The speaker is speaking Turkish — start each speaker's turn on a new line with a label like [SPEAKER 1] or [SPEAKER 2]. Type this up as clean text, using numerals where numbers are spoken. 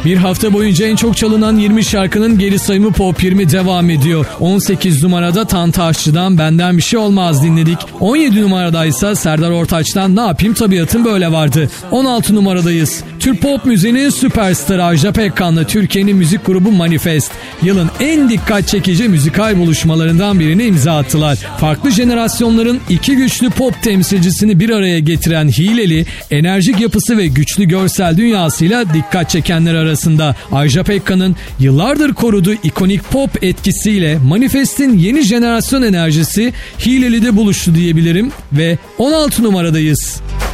[SPEAKER 1] Bir hafta boyunca en çok çalınan 20 şarkının geri sayımı Pop 20 devam ediyor. 18 numarada Tanta Aşçı'dan Benden Bir Şey Olmaz dinledik. 17 numarada ise Serdar Ortaç'tan Ne Yapayım Tabiatım Böyle vardı. 16 numaradayız. Türk pop müziğinin süperstarı Ajda Pekkan'la Türkiye'nin müzik grubu Manifest yılın en dikkat çekici müzikal buluşmalarından birine imza attılar. Farklı jenerasyonların iki güçlü pop temsilcisini bir araya getiren Hileli, enerjik yapısı ve güçlü görsel dünyasıyla dikkat çekenler arasında. Ajda Pekkan'ın yıllardır koruduğu ikonik pop etkisiyle Manifest'in yeni jenerasyon enerjisi Hileli'de buluştu diyebilirim ve 16 numaradayız.